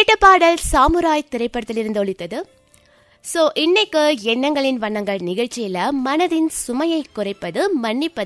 கேட்ட பாடல் சாமுராய் திரைப்படத்திலிருந்து ஒலித்தது. ஸோ இன்னைக்கு எண்ணங்களின் வண்ணங்கள் நிகழ்ச்சியில மனதின் சுமையை குறைப்பது மன்னிப்பது